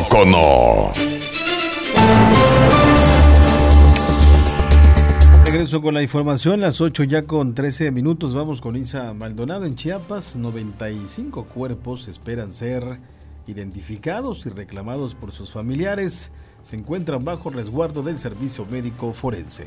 poco no? Regreso con la información, las 8 ya con 13 minutos. Vamos con Isa Maldonado. En Chiapas, 95 cuerpos esperan ser identificados y reclamados por sus familiares. Se encuentran bajo resguardo del Servicio Médico Forense.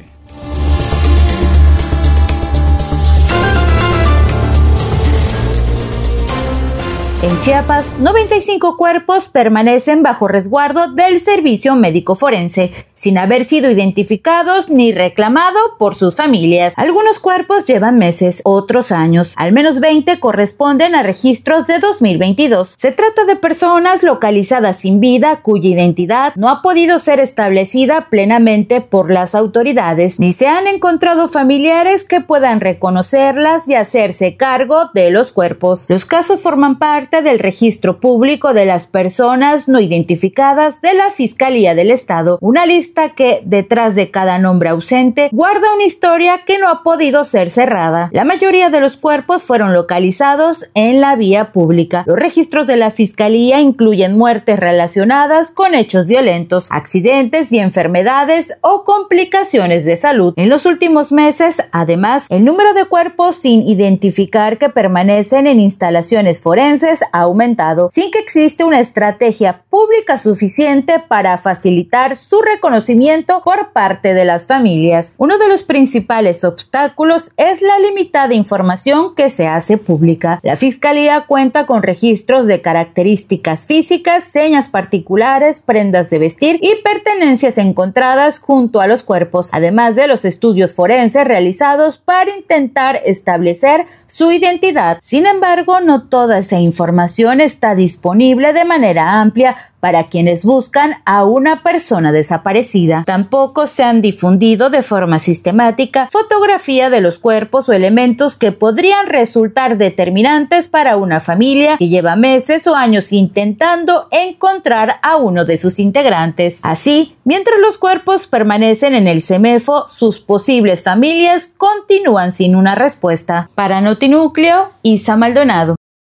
En Chiapas, 95 cuerpos permanecen bajo resguardo del Servicio Médico Forense, sin haber sido identificados ni reclamado por sus familias. Algunos cuerpos llevan meses, otros años. Al menos 20 corresponden a registros de 2022. Se trata de personas localizadas sin vida cuya identidad no ha podido ser establecida plenamente por las autoridades, ni se han encontrado familiares que puedan reconocerlas y hacerse cargo de los cuerpos. Los casos forman parte del registro público de las personas no identificadas de la Fiscalía del Estado, una lista que, detrás de cada nombre ausente, guarda una historia que no ha podido ser cerrada. La mayoría de los cuerpos fueron localizados en la vía pública. Los registros de la Fiscalía incluyen muertes relacionadas con hechos violentos, accidentes y enfermedades o complicaciones de salud. En los últimos meses, además, el número de cuerpos sin identificar que permanecen en instalaciones forenses ha aumentado, sin que exista una estrategia pública suficiente para facilitar su reconocimiento por parte de las familias. Uno de los principales obstáculos es la limitada información que se hace pública. La Fiscalía cuenta con registros de características físicas, señas particulares, prendas de vestir y pertenencias encontradas junto a los cuerpos, además de los estudios forenses realizados para intentar establecer su identidad. Sin embargo, no toda esa información está disponible de manera amplia para quienes buscan a una persona desaparecida. Tampoco se han difundido de forma sistemática fotografía de los cuerpos o elementos que podrían resultar determinantes para una familia que lleva meses o años intentando encontrar a uno de sus integrantes. Así, mientras los cuerpos permanecen en el CEMEFO, sus posibles familias continúan sin una respuesta. Para Notinúcleo, Isa Maldonado.